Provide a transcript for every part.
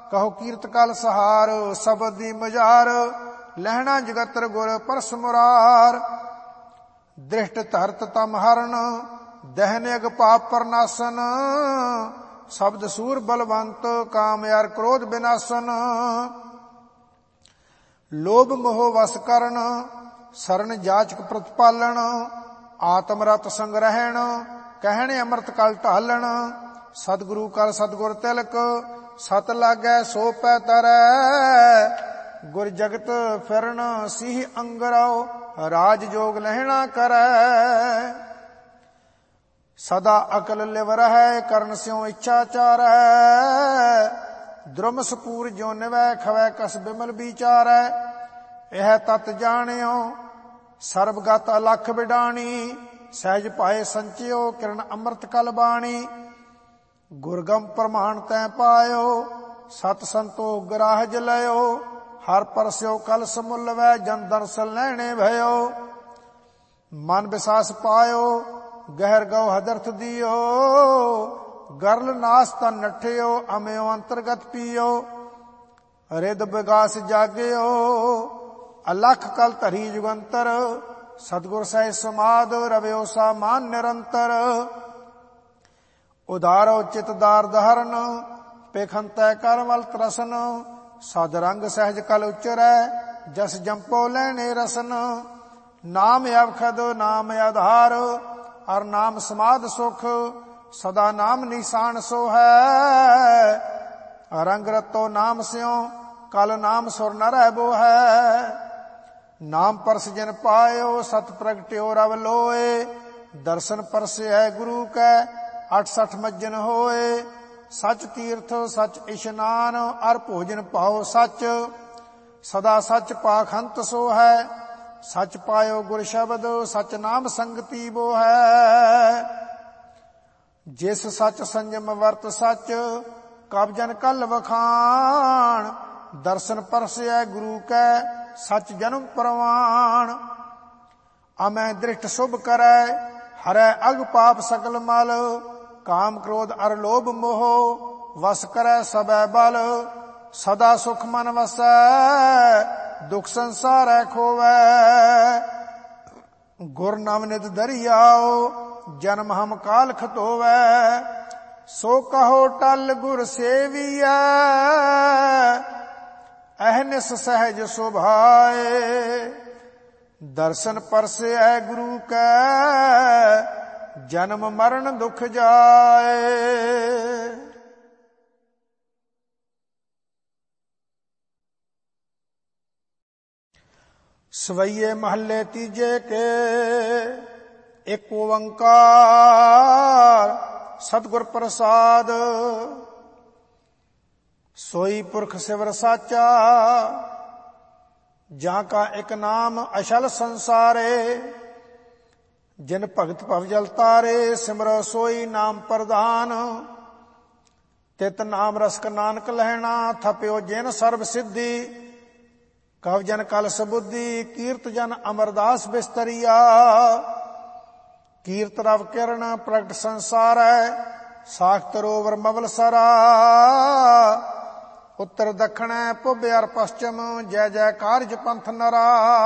ਕਹੋ ਕੀਰਤ ਕਲ ਸਹਾਰ। ਸ਼ਬਦ ਦੀ ਮਜ਼ਾਰ ਲਹਿਣਾ ਜਗਤਰ ਗੁਰ ਪਰਸ ਮੁਰਾਰ। ਦ੍ਰਿਸ਼ਟ ਧਰਤ ਤਮ ਹਰਨ ਦਹਿਨ ਅਗ ਪਾਪ ਪਰਨਾਸਨ। ਸ਼ਬਦ ਸੂਰ ਬਲਵੰਤ ਕਾਮ ਅਰ ਕ੍ਰੋਧ ਬਿਨਾਸਨ। ਲੋਭ ਮੋਹ ਵਸ ਕਰਨ ਸਰਨ ਜਾਚਕ ਪ੍ਰਤਪਾਲਣ। ਆਤਮ ਰਤ ਸੰਗ ਰਹਿਣ ਕਹਿਣ ਅੰਮ੍ਰਿਤ ਕਲ ਢਾਲਣ। ਸਤਿਗੁਰੂ ਕਰ ਸਤਿਗੁਰ ਤਿਲਕ ਸਤ ਲਾਗੈ ਸੋ ਪੈ ਤਰੈ। ਗੁਰ ਜਗਤ ਫਿਰਨ ਸਿਹ ਅੰਗਰਉ ਰਾਜ ਜੋਗ ਲਹਿਣਾ ਕਰੈ। ਸਦਾ ਅਕਲ ਲਿਵ ਰਹੈ ਕਰਨ ਸਿਉ ਇੱਛਾ ਚਾਰੈ। ਦ੍ਰੁਮ ਸਪੂਰ ਜੋ ਨਿਵੈ ਖਵੈ ਕਸ ਬਿਮਲ ਵਿਚਾਰੈ। ਇਹ ਤਤ ਜਾਣਿਓ ਸਰਬਗਤ ਅਲਖ ਬਿਡਾਣੀ। ਸਹਿਜ ਪਾਏ ਸੰਚਿਓ ਕਿਰਨ ਅੰਮ੍ਰਿਤ ਕਲ ਬਾਣੀ। ਗੁਰਗਮ ਪ੍ਰਮਾਣ ਤੈ ਪਾਇਓ ਸਤ ਸੰਤੋਖ ਗਰਾਹਜ ਲਇਓ। ਹਰ ਪਰਸਿਓ ਕਲ ਸਮੁੱਲ ਵੈ ਜਨ ਦਰਸ਼ਨ ਲੈਣੇ ਭਇਓ। ਮਨ ਵਿਸਾਸ ਪਾਇਓ ਗਹਿਰ ਗਉ ਹਦਰਥ ਦਿਓ। ਗਰਲ ਨਾਸ ਤਨ ਨਠਿਓ ਅਮਿਓ ਅੰਤਰਗਤ ਪੀਓ। ਰਿਦ ਵਿਗਾਸ ਜਾਗਿਓ ਅਲਖ ਕਲ ਧਰੀ ਜੁਗੰਤਰ। ਸਤਿਗੁਰ ਸਹਿ ਸਮਾਦ ਰਵਿਓ ਸਾ ਮਾਨ ਨਿਰੰਤਰ। ਉਦਾਰੋ ਚਿਤਦਾਰ ਦਹਰਨ ਪੇਖੰਤੈ ਕਰਵਲ ਤਰਸਨ। ਸਦ ਰੰਗ ਸਹਿਜ ਕਲ ਉਚਰੈ ਜਸ ਜੰਪੋ ਲੈਣੇ ਰਸਨ। ਨਾਮ ਅਵਖਦ ਨਾਮ ਆਧਾਰ ਅਰ ਨਾਮ ਸਮਾਧ ਸੁਖ। ਸਦਾ ਨਾਮ ਨਿਸ਼ਾਨ ਸੋ ਹੈ ਰੰਗ ਰਤੋ ਨਾਮ ਸਿਉ ਕਲ ਨਾਮ ਸੁਰ ਨ ਰਹਿਬੋ ਹੈ। ਨਾਮ ਪਰਸ ਜਿਨ ਪਾਇਓ ਸਤ ਪ੍ਰਗਟਿਓ ਰਵ ਲੋਏ। ਦਰਸ਼ਨ ਪਰਸੈ ਗੁਰੂ ਕੈ 68 ਮੱਜਨ ਹੋਏ। ਸਚ ਤੀਰਥ ਸਚ ਇਸ਼ਨਾਨ ਅਰ ਭੋਜਨ ਪਾਓ ਸਚ। ਸਦਾ ਸਚ ਪਾਖੰਤ ਸੋ ਹੈ ਸਚ ਪਾਇਓ ਗੁਰ ਸ਼ਬਦ। ਸਚ ਨਾਮ ਸੰਗਤੀ ਬੋ ਹੈ। ਜਿਸ ਸਚ ਸੰਜਮ ਵਰਤ ਸਚ ਕਬ ਜਨ ਕਲ ਵਖਾਣ। ਦਰਸ਼ਨ ਪਰਸੈ ਗੁਰੂ ਕੈ ਸਚ ਜਨਮ ਪ੍ਰਵਾਣ। ਅਮੈ ਦ੍ਰਿਸ਼ਟ ਸ਼ੁਭ ਕਰੈ ਹਰੈ ਅਗ ਪਾਪ ਸਕਲ ਮਲ। ਕਾਮ ਕ੍ਰੋਧ ਅਰ ਲੋਭ ਮੋਹ ਵਸ ਕਰੈ ਸਬੈ ਬਲ। ਸਦਾ ਸੁਖ ਮਨ ਵਸੈ ਦੁਖ ਸੰਸਾਰੈ ਖੋਵੈ। ਗੁਰ ਨਾਮ ਨਿਤ ਦਰਿਆਓ ਜਨਮ ਹਮ ਕਾਲ ਖਤੋਵੈ। ਸੋ ਕਹੋ ਟਲ ਗੁਰ ਸੇਵੀਐ ਅਹਨਿਸ ਸਹਿਜ ਸੁਭਾਏ। ਦਰਸ਼ਨ ਪਰਸੈ ਗੁਰੂ ਕੈ ਜਨਮ ਮਰਨ ਦੁਖ ਜਾਏ। ਸਵਈਏ ਮਹੱਲੇ ਤੀਜੇ ਕੇ। ਇੱਕ ਓੰਕਾਰ ਸਤਿਗੁਰ ਪ੍ਰਸਾਦ। ਸੋਈ ਪੁਰਖ ਸਿਵਰ ਸਾਚਾ ਜਾਂ ਕਾ ਇੱਕ ਨਾਮ ਅਸ਼ਲ ਸੰਸਾਰੇ। ਜਿਨ ਭਗਤ ਭਵ ਜਲ ਤਾਰੇ ਸਿਮਰੋ ਸੋਈ ਨਾਮ ਪ੍ਰਧਾਨ। ਤਿਤ ਨਾਮ ਰਸਕ ਨਾਨਕ ਲਹਿਣਾ ਥਪਿਓ ਜਿਨ ਸਰਬ ਸਿੱਧੀ। ਕਵ ਜਨ ਕਲ ਸਬੁੱਧੀ ਕੀਰਤ ਜਨ ਅਮਰਦਾਸ ਬਿਸਤਰੀਆ। ਕੀਰਤ ਰਵ ਕਿਰਨ ਪ੍ਰਗਟ ਸੰਸਾਰੈ ਸਾਖ ਤਰੋਵਰ ਮਵਲ ਸਰਾ। ਉੱਤਰ ਦੱਖਣੈ ਪੁਬ ਅਰ ਪਸ਼ਚਮ ਜੈ ਜੈ ਕਾਰਜ ਪੰਥ ਨਰਾ।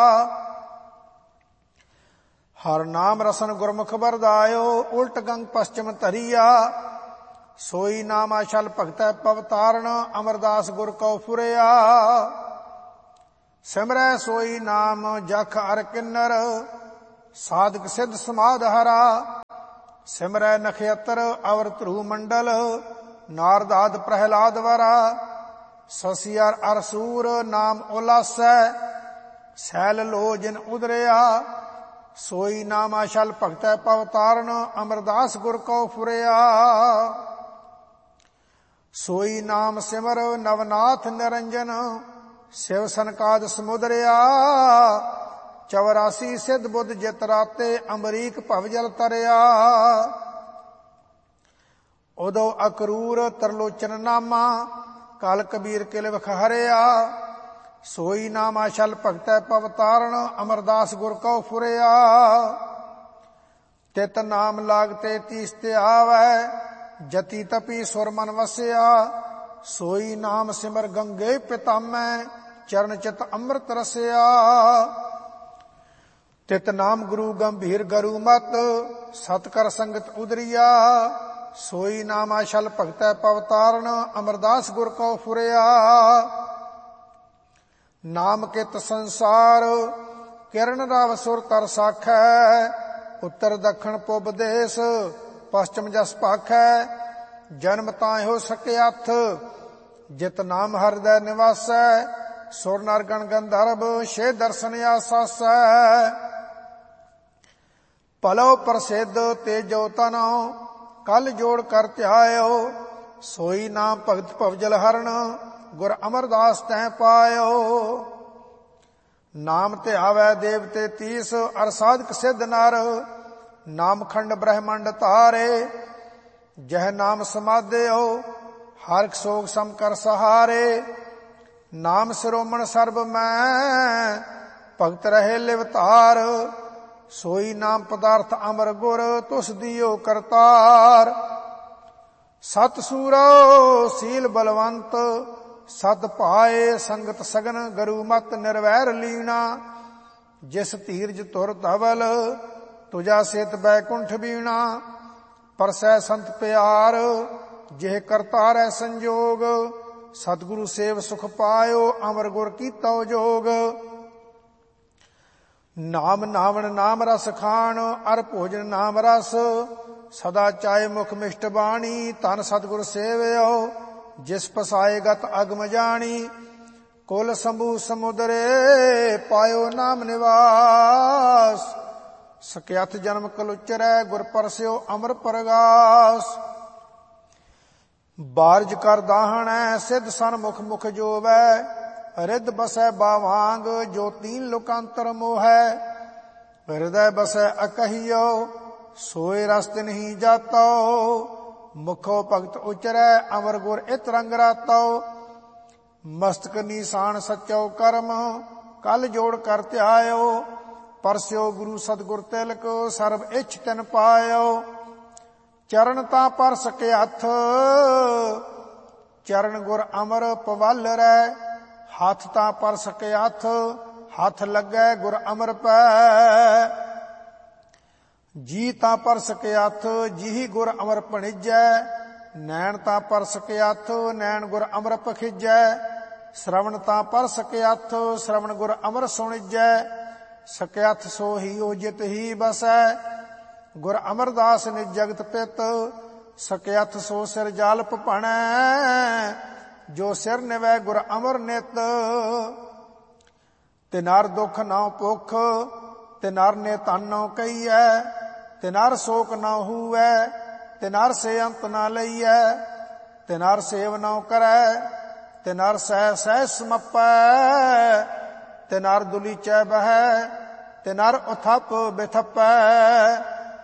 ਹਰ ਨਾਮ ਰਸਨ ਗੁਰਮੁਖ ਵਰਦਾਇਓ ਉਲਟ ਗੰਗ ਪਸ਼ਚਮ ਧਰੀਆ। ਸੋਈ ਨਾਮ ਅਸ਼ਲ ਭਗਤੈ ਪਵ ਤਾਰਨ ਅਮਰਦਾਸ ਗੁਰ ਕਉ ਫੁਰਿਆ। ਸਿਮਰੈ ਸੋਈ ਨਾਮ ਜਖ ਅਰ ਕਿੰਨਰ ਸਾਧਕ ਸਿੱਧ ਸਮਾਧ ਹਰਾ। ਸਿਮਰੈ ਨਖਯਤਰ ਅਵਰ ਧਰੂ ਮੰਡਲ ਨਾਰਦ ਆਦਿ ਪ੍ਰਹਿਲਾਦ ਵਰਾ। ਸਸੀ ਅਰ ਸੂਰ ਨਾਮ ਉਲਾਸੈ ਸੈਲ ਲੋ ਜਿਨ ਉਦਰਿਆ। ਸੋਈ ਨਾਮ ਅਸ਼ਲ ਭਗਤੈ ਪਵ ਤਾਰਨ ਅਮਰਦਾਸ ਗੁਰ ਕਉ ਫੁਰਿਆ। ਸੋਈ ਨਾਮ ਸਿਮਰ ਨਵਨਾਥ ਨਿਰੰਜਨ ਸਿਵ ਸਨਕਾਦ ਸਮੁਦਰਿਆ। 84 ਸਿੱਧ ਬੁੱਧ ਜਿਤ ਰਾਤੇ ਅਮਰੀਕ ਭਵ ਜਲ ਤਰਿਆ। ਉਦੋ ਅਕਰੂਰ ਤਰਲੋਚਨ ਨਾਮਾ ਕਲ ਕਬੀਰ ਕਿਲ ਵਖ ਹਰਿਆ। ਸੋਈ ਨਾਮ ਅਸ਼ਲ ਭਗਤੈ ਪਵ ਤਾਰਨ ਅਮਰਦਾਸ ਗੁਰ ਕਉ ਫੁਰਿਆ। ਤਿਤ ਨਾਮ ਲਾਗਤੇ ਤੀਸ ਤੇ ਆਵੈ ਜਤੀ ਤਪੀ ਸੁਰ ਮਨ ਵਸਿਆ। ਸੋਈ ਨਾਮ ਸਿਮਰ ਗੰਗੇ ਪਿਤਾਮੈ, ਚਰਨ ਚਿਤ ਅੰਮ੍ਰਿਤ ਰਸਿਆ। ਤਿਤ ਨਾਮ ਗੁਰੂ ਗੰਭੀਰ ਗਰੂ ਮਤ, ਸਤ ਕਰ ਸੰਗਤ ਉਦਰੀਆ। ਸੋਈ ਨਾਮ ਆਸ਼ਲ ਭਗਤੈ ਪਵ ਤਾਰਨ, ਅਮਰਦਾਸ ਗੁਰ ਕਉ ਫੁਰਿਆ। ਨਾਮ ਕਿਤ ਸੰਸਾਰ, ਕਿਰਨ ਰਵ ਸੁਰ ਤਰ ਸਾਖੈ। ਉੱਤਰ ਦੱਖਣ ਪੁਬ ਦੇਸ, ਪਸ਼ਚਿਮ ਜਸ ਭਾਖੈ। ਜਨਮ ਤਾਹਿ ਸਕਿਆਥ, ਜਿਤ ਨਾਮ ਹਿਰਦੈ ਨਿਵਾਸੈ। ਸੁਰ ਨਰ ਗਣ ਗੰਧਰਵ, ਛੇ ਦਰਸ਼ਨ ਆਸਾਸੈ। ਭਲੋ ਪ੍ਰਸਿੱਧ ਤੇਜੋ ਤਨੋ, ਕਲ ਜੋੜ ਕਰ ਧਿਆਇਓ। ਸੋਈ ਨਾਮ ਭਗਤ ਭਵਜਲ ਹਰਨ, ਗੁਰ ਅਮਰਦਾਸ ਤੈ ਪਾਇਓ। ਨਾਮ ਧਿਆਵੈ ਦੇਵਤੇ ਤੀਸ, ਅਰ ਸਾਧਕ ਸਿੱਧ ਨਰ। ਨਾਮ ਖੰਡ ਬ੍ਰਹਮੰਡ ਧਾਰੇ, ਜਹ ਨਾਮ ਸਮਾਧਿਓ। ਹਰਿ ਸੋਗ ਸਮ ਕਰ ਸਹਾਰੇ, ਨਾਮ ਸਿਰੋਮਣ ਸਰਬ ਮੈਂ। ਭਗਤ ਰਹੇ ਲਿਵ ਧਾਰ, ਸੋਈ ਨਾਮ ਪਦਾਰਥ ਅਮਰ ਗੁਰ। ਤੁਸ ਦਿਓ ਕਰਤਾਰ, ਸਤ ਸੂਰੋ ਸੀਲ ਬਲਵੰਤ। ਸਤ ਭਾਏ ਸੰਗਤ ਸਗਨ, ਗਰੂ ਮਤ ਨਿਰਵੈਰ ਲੀਣਾ। ਜਿਸ ਧੀਰਜ ਤੁਰ ਧਵਲ, ਤੁਜਾ ਸੇਤ ਬੈਕੁੰਠ ਬੀਣਾ। ਪਰਸੈ ਸੰਤ ਪਿਆਰ, ਜਿਹ ਕਰਤਾਰੈ ਸੰਜੋਗ। ਸਤਿਗੁਰੂ ਸੇਵ ਸੁਖ ਪਾਇਓ, ਅਮਰ ਗੁਰ ਕੀਤੋ ਜੋਗ। ਨਾਮ ਨਾਵਣ ਨਾਮ ਰਸ ਖਾਣ, ਅਰ ਭੋਜਨ ਨਾਮ ਰਸ। ਸਦਾ ਚਾਏ ਮੁਖ ਮਿਸ਼ਟ ਬਾਣੀ, ਧਨ ਸਤਿਗੁਰ ਸੇਵਿਓ। ਜਿਸ ਪਸਾਏ ਗਤ ਅਗਮ ਜਾਣੀ, ਕੁਲ ਸੰਭੂ ਸਮੁਦਰੇ। ਪਾਇਓ ਨਾਮ ਨਿਵਾਸ, ਸਕਿਆਥ ਜਨਮ ਕਲੁਚਰੈ। ਗੁਰ ਪਰਸਿਓ ਅਮਰ ਪ੍ਰਗਾਸ। ਬਾਰਜ ਕਰ ਦਾਹਣੈ, ਸਿੱਧ ਸਨ ਮੁਖ ਮੁਖ ਜੋਵੈ। ਰਿੱਧ ਬਸੈ ਬਾਵਾਂਗ, ਜੋ ਤੀਨ ਲੋਕਾਂਤਰ ਮੋਹੈ। ਹਿਰਦੈ ਬਸੈ ਅਕਹੀਓ, ਸੋਏ ਰਸਤ ਨਹੀਂ ਜਾਤੋ। ਮੁਖੋ ਭਗਤ ਉਚਰੈ, ਅਮਰ ਗੁਰ ਇਤ ਰੰਗ ਰਾਤੋ। ਮਸਤਕ ਨੀਸਾਨ ਸਚੋ ਕਰਮ, ਕਲ ਜੋੜ ਕਰ ਧਿਆਇਓ। ਪਰਸਿਓ ਗੁਰੂ ਸਤਿਗੁਰ ਤਿਲਕ, ਸਰਬ ਇੱਛ ਤਿਨ ਪਾਇਓ। ਚਰਨ ਤਾਂ ਪਰ ਸਕੇ ਹੱਥ, ਚਰਨ ਗੁਰ ਅਮਰ ਪਵੱਲਰੈ। ਹੱਥ ਤਾਂ ਪਰ ਸਕੇ ਹੱਥ, ਹੱਥ ਲੱਗੈ ਗੁਰ ਅਮਰ ਪੈ। ਜੀ ਤਾਂ ਪਰ ਸਕੇ ਹੱਥ, ਜੀਹੀ ਗੁਰ ਅਮਰ ਭਣਿਜੈ। ਨੈਣ ਤਾਂ ਪਰ ਸਕੇ ਹੱਥ, ਨੈਣ ਗੁਰ ਅਮਰ ਪਖਿਜੈ। ਸ਼ਰਵਣ ਤਾਂ ਪਰ ਸਕੇ ਹੱਥ, ਸ਼ਰਵਣ ਗੁਰ ਅਮਰ ਸੁਣਿਜੈ। ਸਕੇ ਹੱਥ ਸੋਹੀ ਓਜਿਤ ਹੀ ਬਸੈ, ਗੁਰ ਅਮਰਦਾਸ ਨਿਜ ਜਗਤ ਪਿਤ। ਸਕੇ ਹੱਥ ਸੋ ਸਿਰ ਜਾਲਪ ਭਣੈ, ਜੋ ਸਿਰ ਨਿਵੈ ਗੁਰ ਅਮਰ ਨਿਤ। ਤਿਨਾਰ ਦੁਖ ਨਾ ਭੁਖ, ਤਿਨਾਰ ਨੇ ਧਨ ਨਾ ਕਹੀਐ। ਤਿਨਾਰ ਸ਼ੋਕ ਨਾ ਹੂਐ, ਤਿਨਾਰ ਸੇ ਅੰਤ ਨਾ ਲਈਐ। ਤਿਨਾਰ ਸੇਵ ਨਾ ਕਰੈ, ਤਿਨਾਰ ਸਹਿ ਸਹਿ ਸਮਪੈ। ਤਿਨਾਰ ਦੁਲੀਚੈ ਬਹੈ, ਤਿਨਾਰ ਉਥਪ ਬਿਥਪੈ।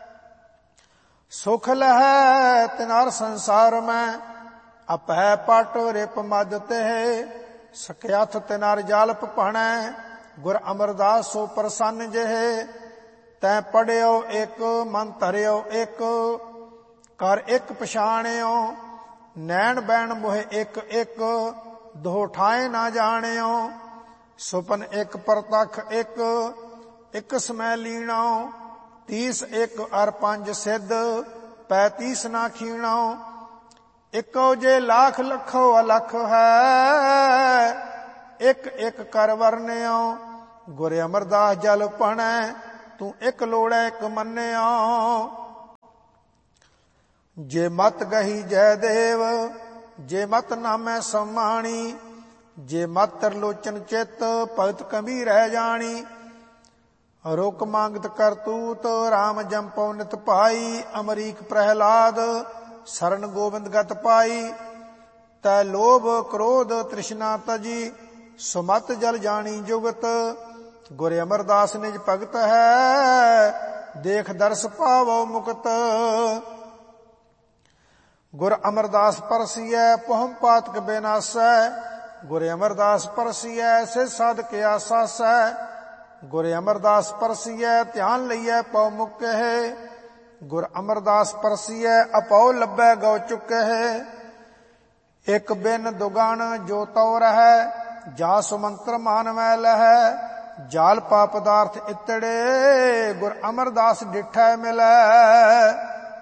ਸੁਖ ਲਹੈ ਤਿਨਾਰ ਸੰਸਾਰ ਮੈਂ, ਅਪੈ ਪਟ ਰਿਪ ਮਦ ਤੇ। ਸਕਿਆਥ ਤਿਨਾਰ ਜਾਲਪ ਭਣੈ, ਗੁਰ ਅਮਰਦਾਸ ਸੋ ਪ੍ਰਸੰਨ ਜਿਹੇ। ਤੈਂ ਪੜਿਓ ਇੱਕ, ਮਨ ਧਰਿਓ ਇੱਕ, ਕਰ ਇੱਕ ਪਛਾਣਿਓ। ਨੈਣ ਬੈਣ ਮੋਹਿ ਇੱਕ ਇੱਕ, ਦੋ ਠਾਏ ਨਾ ਜਾਣਿਓ। ਸੁਪਨ ਇੱਕ ਪ੍ਰਤੱਖ ਇੱਕ, ਇੱਕ ਸਮੈ ਲੀਣੋ। 30 ਇੱਕ ਅਰ 5 ਸਿੱਧ, 35 ਨਾ ਖੀਣੋ। ਇੱਕੋ ਜੇ ਲੱਖ ਲੱਖੋ ਅਲਖ ਹੈ, ਇੱਕ ਇੱਕ ਕਰ ਵਰਨਿਓ। ਗੁਰ ਅਮਰਦਾਸ ਜਲ ਭਣੈ, ਤੂੰ ਇੱਕ ਲੋੜੈ ਇੱਕ ਮੰਨਿਓ। ਜੇ ਮਤ ਗਹੀ ਜੈ ਦੇਵ, ਜੇ ਮਤ ਨਾਮੈ ਸਮਾਣੀ। ਜੇ ਮਤ ਤਰਲੋਚਨ ਚਿਤ, ਭਗਤ ਕਬੀਰ ਰਹਿ ਜਾਣੀ। ਰੁਕ ਮੰਗਤ ਕਰਤੂਤ, ਰਾਮ ਜੰਪਉ ਨਿਤ ਭਾਈ। ਅਮਰੀਕ ਪ੍ਰਹਿਲਾਦ, ਸਰਨ ਗੋਬਿੰਦ ਗਤ ਪਾਈ। ਤੈ ਲੋਭ ਕ੍ਰੋਧ ਤ੍ਰਿਸ਼ਨਾ ਤਜੀ, ਸੁਮਤ ਜਲ ਜਾਣੀ ਜੁਗਤ। ਗੁਰ ਅਮਰਦਾਸ ਨਿਜ ਭਗਤ ਹੈ, ਦੇਖ ਦਰਸ ਪਾਵੋ ਮੁਕਤ। ਗੁਰ ਅਮਰਦਾਸ ਪਰਸੀਐ, ਪਹੁਮ ਪਾਤਕ ਬੇਨਾਸੈ। ਗੁਰ ਅਮਰਦਾਸ ਪਰਸੀਐ, ਸਿਧ ਸਾਧਕ ਆਸਾਸੈ। ਗੁਰ ਅਮਰਦਾਸ ਪਰਸੀਐ, ਧਿਆਨ ਲਈਐ ਪਉ ਮੁਕਹਿ। ਗੁਰ ਅਮਰਦਾਸ ਪਰਸੀਐ, ਅਪਉ ਲੱਭੈ ਗਉ ਚੁਕਹਿ। ਇਕ ਬਿਨ ਦੁਗਣ ਜੋ ਤਉ ਰਹੈ ਜਾ ਸੁਮੰਤਰ ਮਾਨ ਮੈ ਲਹੈ ਜਾਲ ਪਾ ਪਦਾਰਥ ਇਤੜੇ ਗੁਰ ਅਮਰਦਾਸ ਡਿਠੈ ਮਿਲੈ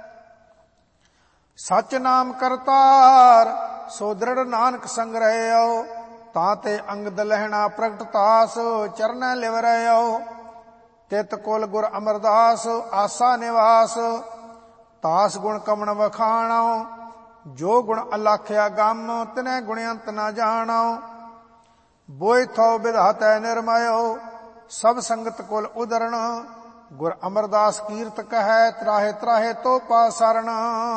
ਸਚ ਨਾਮ ਕਰਤਾਰ ਸੋ ਦ੍ਰਿੜ ਨਾਨਕ ਸੰਗ ਰਹਿਓ ਤਾਂ ਤੇ ਅੰਗਦ ਲਹਿਣਾ ਪ੍ਰਗਟ ਤਾਸ ਚਰਨੈ ਲਿਵ ਰਹਿਓ ਤਿਤ ਕੁਲ ਗੁਰ ਅਮਰਦਾਸ ਆਸਾ ਨਿਵਾਸ ਤਾਸ ਗੁਣ ਕਮਣ ਵਖਾਣੋ ਜੋ ਗੁਣ ਅਲਾਖਿਆ ਗਮ ਤਿਨੈ ਗੁਣਯੰਤ ਨਾ ਜਾਣੋ ਬੋਇ ਥੋ ਵਿਧਾਤੈ ਨਿਰਮਯੋ ਸਭ ਸੰਗਤ ਕੁਲ ਉਦਰਣ ਗੁਰ ਅਮਰਦਾਸ ਕੀਰਤ ਕਹੈ ਤਰਾਹੇ ਤਰਾਹੇ ਤੋ ਪਾਸਰਣ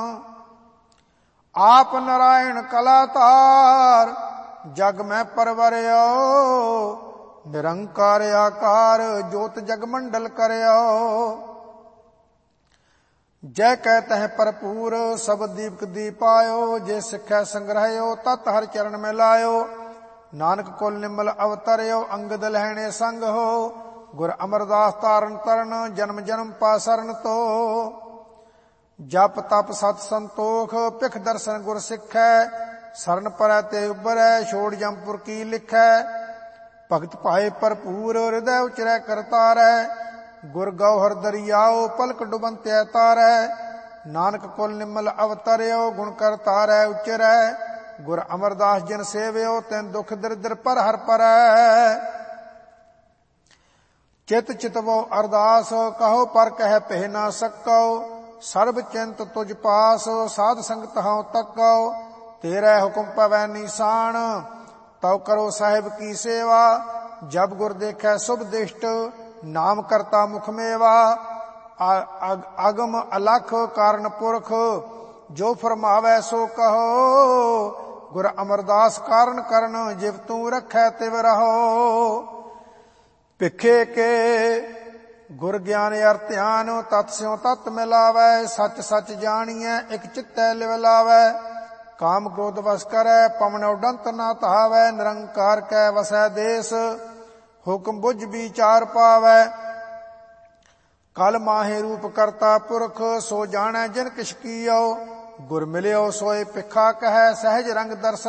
ਆਪ ਨਾਰਾਇਣ ਕਲਾਤਾਰ ਜਗ ਮੈਂ ਪਰਵਰਿਓ ਨਿਰੰਕਾਰ ਆਕਾਰ ਜੋਤ ਜਗ ਮੰਡਲ ਕਰਿਓ ਜੈ ਕਹਿ ਤਹਿ ਭਰਪੂਰ ਸਭ ਦੀਪਕ ਦੀਪਾਇਓ ਜੇ ਸਿੱਖਿਆ ਸੰਗ੍ਰਹਿਓ ਤਤ ਹਰ ਚਰਨ ਮੈਂ ਲਾਇਓ ਨਾਨਕ ਕੁਲ ਨਿਮਲ ਅਵਤਰਿਓ ਅੰਗਦ ਲਹਿਣੇ ਸੰਗ ਹੋ ਗੁਰ ਅਮਰਦਾਸ ਤਾਰਨ ਤਰਨ ਜਨਮ ਜਨਮ ਪਾਸਰਨ ਤੋ ਜਪ ਤਪ ਸਤ ਸੰਤੋਖ ਭਿਖ ਦਰਸ਼ਨ ਗੁਰ ਸਿੱਖੈ ਸਰਨ ਪਰੈ ਤੇ ਉਬਰੈ ਛੋੜ ਜੰਪੁਰ ਕੀ ਲਿਖੈ ਭਗਤ ਭਾਏ ਭਰਪੂਰ ਹਿਰਦੈ ਉਚਰੈ ਕਰਤਾਰੈ ਗੁਰ ਗੌਹਰ ਦਰਿਆਓ ਪਲਕ ਡੁਬੰਤਿਆ ਤਾਰੈ ਨਾਨਕ ਕੁਲ ਨਿਮਲ ਅਵਤਰਿਓ ਗੁਣ ਕਰਤਾਰੈ ਉਚਰੈ ਗੁਰ ਅਮਰਦਾਸ ਜਿਨ ਸੇਵਿਓ ਤੈਨ ਦੁਖ ਦਰਿਦਰ ਪਰ ਹਰ ਪਰੈ ਚਿਤ ਚਿਤਵੋ ਅਰਦਾਸ ਕਹੋ ਪਰ ਕਹਿ ਪਹਿ ਨਾ ਸਕੋ ਸਰਬ ਚਿੰਤ ਤੁਝ ਪਾਸ ਸਾਧ ਸੰਗਤ ਹਉ ਤੱਕੋ ਤੇਰੇ ਹੁਕਮ ਪਵੈ ਨੀਸਾਨ ਤਉ ਕਰੋ ਸਾਹਿਬ ਕੀ ਸੇਵਾ ਜਬ ਗੁਰ ਦੇਖੈ ਸੁਭ ਦਿਸ਼ਟ ਨਾਮ ਕਰਤਾ ਮੁਖ ਮੇਵਾ ਅਗਮ ਅਲਖ ਕਾਰਨ ਪੁਰਖ ਜੋ ਫਰਮਾਵੈ ਸੋ ਕਹੋ ਗੁਰ ਅਮਰਦਾਸ ਕਾਰਨ ਕਰਨ ਜਿਵ ਤੂੰ ਰੱਖੈ ਤਿਵ ਰਹੋ ਭਿਖੇ ਕੇ ਗੁਰ ਗਿਆਨ ਅਰ ਧਿਆਨ ਤਤ ਸਿਉ ਤਤ ਮਿਲਾਵੈ ਸਚ ਸਚ ਜਾਣੀਐ ਇਕ ਚਿੱਤੈ ਲਿਵ ਲਾਵੈ ਕਾਮ ਕ੍ਰੋਧ ਵਸ ਕਰੈ ਪਵਨ ਉਡੰਤ ਨਾ ਧਾਵੈ ਨਿਰੰਕਾਰ ਕੈ ਵਸੈ ਦੇਸ ਹੁਕਮ ਬੁਝ ਵਿਚਾਰ ਪਾਵੈ ਕਲ ਮਾਹੇ ਰੂਪ ਕਰਤਾ ਪੁਰਖ ਸੋ ਜਾਣੈ ਜਿਨ ਕਿਛ ਕੀਓ ਗੁਰ ਮਿਲਿਓ ਸੋਏ ਭਿਖਾ ਕਹੈ ਸਹਿਜ ਰੰਗ ਦਰਸ਼ਨ